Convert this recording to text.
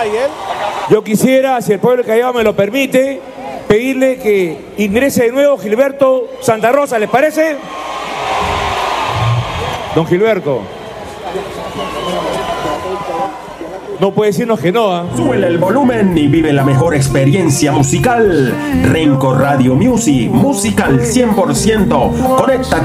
Yo quisiera, si el pueblo de Callao me lo permite, pedirle que ingrese de nuevo Gilberto Santa Rosa, ¿les parece? Don Gilberto. No puede decirnos que no, ¿ah? Súbele el volumen y vive la mejor experiencia musical. Renco Radio Music, musical 100%. Conéctate.